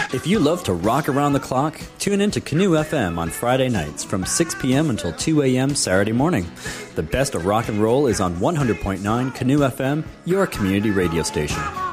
If you love to rock around the clock, tune in to Canoe FM on Friday nights from 6 p.m. until 2 a.m. Saturday morning. The best of rock and roll is on 100.9 Canoe FM, your community radio station.